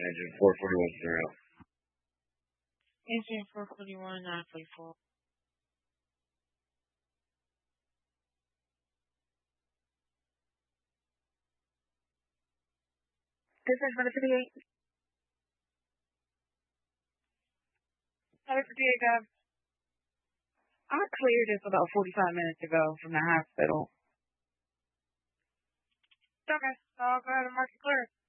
Engine 441 throughout. Engine 441, 944. This is for the 58. Hello, 58, Gov. I cleared this about 45 minutes ago from the hospital. Okay, so I'll go ahead and mark it clear.